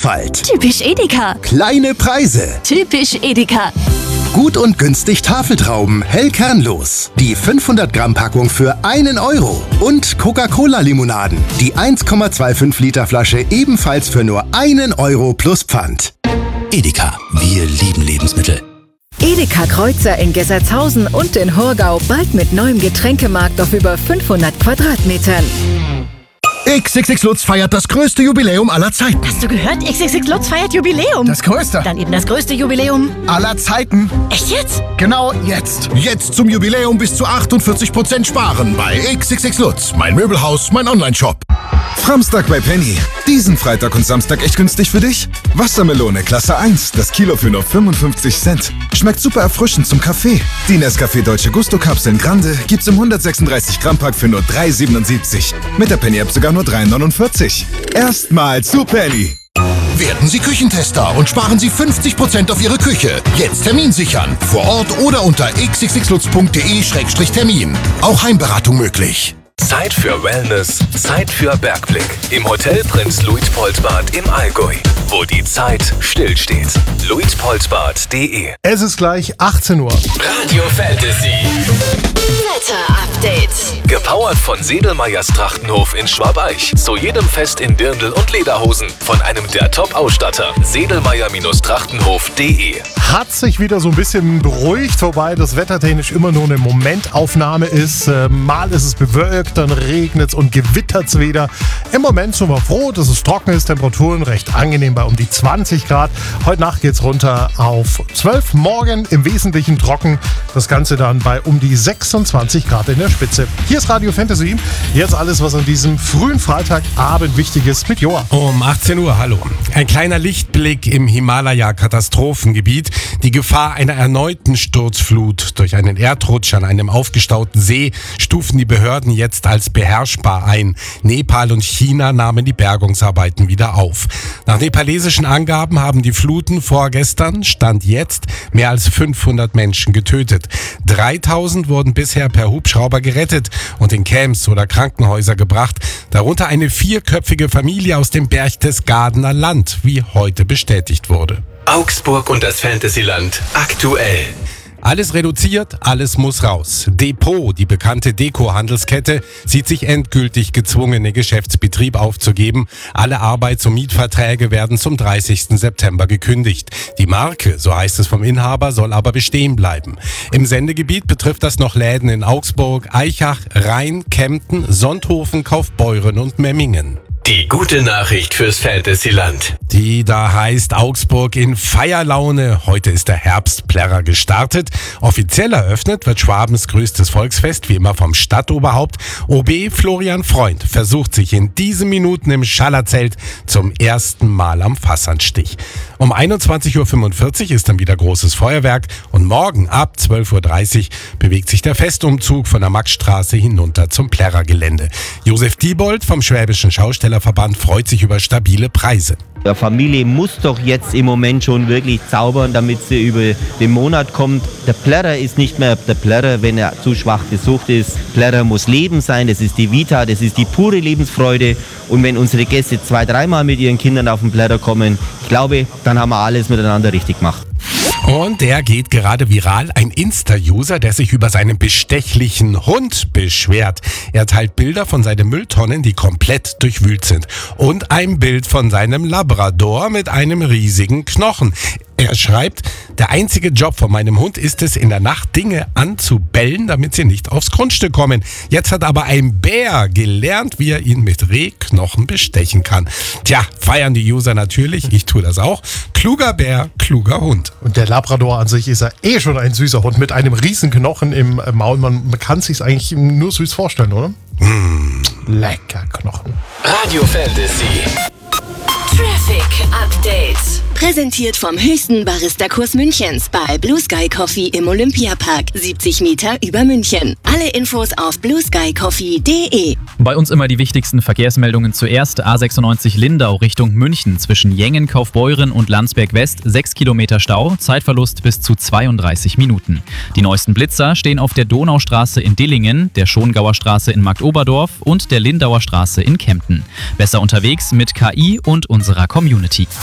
Vielfalt. Typisch Edeka. Kleine Preise. Typisch Edeka. Gut und günstig Tafeltrauben, hell kernlos. Die 500 Gramm Packung für 1 Euro. Und Coca-Cola-Limonaden. Die 1,25 Liter Flasche ebenfalls für nur 1 Euro plus Pfand. Edeka, wir lieben Lebensmittel. Edeka Kreuzer in Gessertshausen und in Hurgau bald mit neuem Getränkemarkt auf über 500 Quadratmetern. XXX Lutz feiert das größte Jubiläum aller Zeiten. Hast du gehört? XXX Lutz feiert Jubiläum. Das größte. Dann eben das größte Jubiläum Aller Zeiten. Echt jetzt? Genau jetzt. Jetzt zum Jubiläum bis zu 48% sparen bei XXX Lutz. Mein Möbelhaus, mein Onlineshop. Framstag bei Penny. Diesen Freitag und Samstag echt günstig für dich? Wassermelone Klasse 1, das Kilo für nur 55 Cent. Schmeckt super erfrischend zum Kaffee. Die Nescafé Dolce Gusto Kapseln Grande gibt's im 136 Gramm Pack für nur 3,77. Mit der Penny App sogar nur 3,49. Erstmal zu Penny. Werden Sie Küchentester und sparen Sie 50% auf Ihre Küche. Jetzt Termin sichern. Vor Ort oder unter xxxlutz.de/termin. Auch Heimberatung möglich. Zeit für Wellness, Zeit für Bergblick. Im Hotel Prinz Luitpoldbad im Allgäu, wo die Zeit stillsteht. luitpoldbad.de. Es ist gleich 18 Uhr. Radio Fantasy. Wetter-Update. Gepowert von Sedelmeyers Trachtenhof in Schwabeich. Zu jedem Fest in Dirndl und Lederhosen. Von einem der Top-Ausstatter. Sedelmeyer-Trachtenhof.de. Hat sich wieder so ein bisschen beruhigt, wobei das wettertechnisch immer nur eine Momentaufnahme ist. Mal ist es bewölkt, dann regnet es und gewittert es wieder. Im Moment sind wir froh, dass es trocken ist. Temperaturen recht angenehm bei um die 20 Grad. Heute Nacht geht es runter auf 12. Morgen im Wesentlichen trocken. Das Ganze dann bei um die 26 Grad in der Spitze. Hier ist Radio Fantasy. Jetzt alles, was an diesem frühen Freitagabend wichtig ist mit Joa. Um 18 Uhr, hallo. Ein kleiner Lichtblick im Himalaya-Katastrophengebiet. Die Gefahr einer erneuten Sturzflut durch einen Erdrutsch an einem aufgestauten See stufen die Behörden jetzt als beherrschbar ein. Nepal und China nahmen die Bergungsarbeiten wieder auf. Nach nepalesischen Angaben haben die Fluten vorgestern, Stand jetzt, mehr als 500 Menschen getötet. 3000 wurden bisher per Hubschrauber gerettet und in Camps oder Krankenhäuser gebracht, darunter eine 4-köpfige Familie aus dem Berchtesgadener Land, wie heute bestätigt wurde. Augsburg und das Fantasyland aktuell. Alles reduziert, alles muss raus. Depot, die bekannte Deko-Handelskette, sieht sich endgültig gezwungen, den Geschäftsbetrieb aufzugeben. Alle Arbeits- und Mietverträge werden zum 30. September gekündigt. Die Marke, so heißt es vom Inhaber, soll aber bestehen bleiben. Im Sendegebiet betrifft das noch Läden in Augsburg, Aichach, Rhein, Kempten, Sonthofen, Kaufbeuren und Memmingen. Die gute Nachricht fürs Fantasyland. Die da heißt Augsburg in Feierlaune. Heute ist der Herbstplärrer gestartet. Offiziell eröffnet wird Schwabens größtes Volksfest, wie immer vom Stadtoberhaupt. OB Florian Freund versucht sich in diesen Minuten im Schallerzelt zum ersten Mal am Fassanstich. Um 21.45 Uhr ist dann wieder großes Feuerwerk und morgen ab 12.30 Uhr bewegt sich der Festumzug von der Maxstraße hinunter zum Plärrergelände. Josef Diebold vom Schwäbischen Schaustellerverband freut sich über stabile Preise. Die Familie muss doch jetzt im Moment schon wirklich zaubern, damit sie über den Monat kommt. Der Plärrer ist nicht mehr der Plärrer, wenn er zu schwach besucht ist. Plärrer muss Leben sein, das ist die Vita, das ist die pure Lebensfreude. Und wenn unsere Gäste 2-3 Mal mit ihren Kindern auf den Plärrer kommen, ich glaube, dann haben wir alles miteinander richtig gemacht. Und der geht gerade viral. Ein Insta-User, der sich über seinen bestechlichen Hund beschwert. Er teilt Bilder von seinen Mülltonnen, die komplett durchwühlt sind. Und ein Bild von seinem Labrador mit einem riesigen Knochen. Er schreibt, der einzige Job von meinem Hund ist es, in der Nacht Dinge anzubellen, damit sie nicht aufs Grundstück kommen. Jetzt hat aber ein Bär gelernt, wie er ihn mit Rehknochen bestechen kann. Tja, feiern die User natürlich, ich tue das auch. Kluger Bär, kluger Hund. Und der Labrador an sich ist ja schon ein süßer Hund mit einem riesen Knochen im Maul. Man kann es sich eigentlich nur süß vorstellen, oder? Lecker Knochen. Radio Fantasy. Traffic Update. Präsentiert vom höchsten Barista-Kurs Münchens bei Blue Sky Coffee im Olympiapark. 70 Meter über München. Alle Infos auf blueskycoffee.de. Bei uns immer die wichtigsten Verkehrsmeldungen zuerst. A96 Lindau Richtung München zwischen Jengen, Kaufbeuren und Landsberg West. 6 Kilometer Stau, Zeitverlust bis zu 32 Minuten. Die neuesten Blitzer stehen auf der Donaustraße in Dillingen, der Schongauer Straße in Marktoberdorf und der Lindauer Straße in Kempten. Besser unterwegs mit KI und unserer Community.